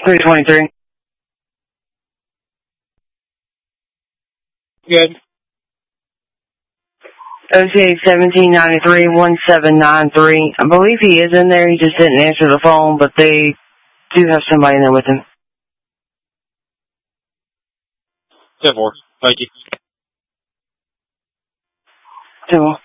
323. Good. OCA 1793-1793. I believe he is in there. He just didn't answer the phone, but they do have somebody in there with him. 10-4. Thank you. 10-4.